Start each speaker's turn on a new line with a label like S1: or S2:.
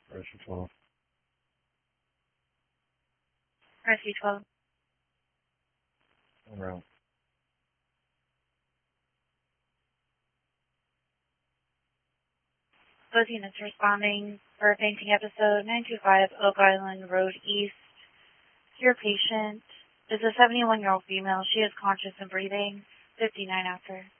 S1: Rescue 12.
S2: Rescue 12.
S1: En route.
S2: Both units responding for a fainting episode, 925 Oak Island Road East. Your patient is a 71-year-old female. She is conscious and breathing, 59 after.